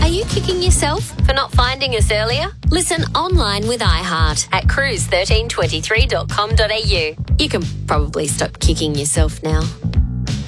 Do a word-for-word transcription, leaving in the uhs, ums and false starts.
you kicking yourself for not finding us earlier? Listen online with iHeart at cruise one three two three dot com dot a u. You can probably stop kicking yourself now.